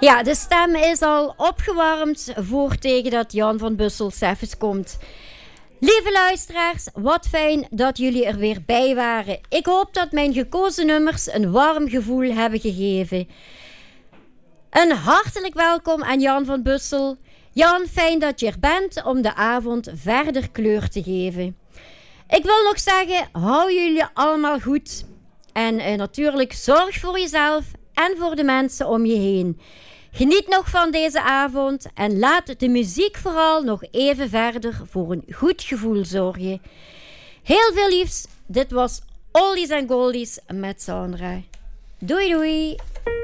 Ja, de stem is al opgewarmd voor tegen dat Jan van Bussel Seffes komt. Lieve luisteraars, wat fijn dat jullie er weer bij waren. Ik hoop dat mijn gekozen nummers een warm gevoel hebben gegeven. Een hartelijk welkom aan Jan van Bussel. Jan, fijn dat je er bent om de avond verder kleur te geven. Ik wil nog zeggen, hou jullie allemaal goed. En natuurlijk zorg voor jezelf en voor de mensen om je heen. Geniet nog van deze avond en laat de muziek vooral nog even verder voor een goed gevoel zorgen. Heel veel liefs, dit was Oldies en Goldies met Sandra. Doei doei!